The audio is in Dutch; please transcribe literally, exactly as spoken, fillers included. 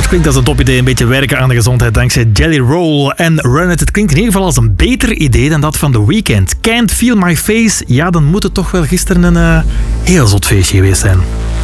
Dat klinkt als een top idee, een beetje werken aan de gezondheid dankzij Jelly Roll en Run It. Het klinkt in ieder geval als een beter idee dan dat van The Weeknd. Can't Feel My Face, ja, dan moet het toch wel gisteren een uh, heel zot feestje geweest zijn.